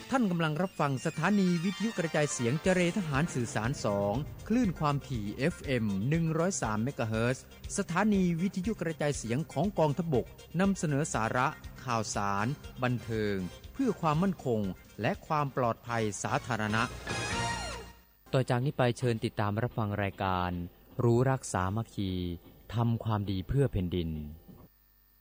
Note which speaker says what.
Speaker 1: ท่านกำลังรับฟังสถานีวิทยุกระจายเสียงเจเรทหารสื่อสาร2คลื่นความถี่ FM 103 เมกะเฮิรตซ์สถานีวิทยุกระจายเสียงของกองทัพบกนำเสนอสาระข่าวสารบันเทิงเพื่อความมั่นคงและความปลอดภัยสาธารณะต่อจากนี้ไปเชิญติดตามรับฟังรายการรู้รักสามัคคีทำความดีเพื่อแผ่นดิน